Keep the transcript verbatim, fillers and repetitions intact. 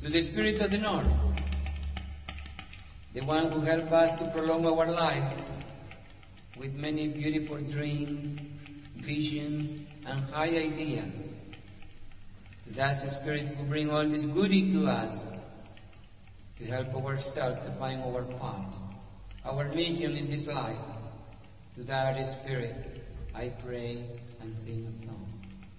to the Spirit of the North, the one who helps us to prolong our life with many beautiful dreams, visions, and high ideas. To that Spirit who brings all this goodie to us to help ourselves to find our path, our mission in this life. To that Spirit, I pray and think of now.